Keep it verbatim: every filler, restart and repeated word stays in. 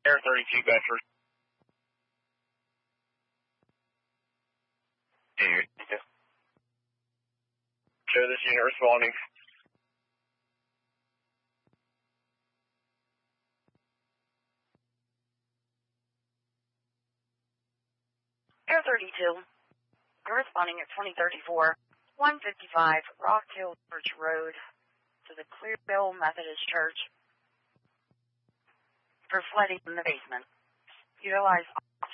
Air thirty-two Bedford. Dude. Show this unit responding. Air thirty-two. You're responding at twenty thirty-four, one fifty-five Rock Hill Church Road to the Clearville Methodist Church for flooding in the basement. Utilize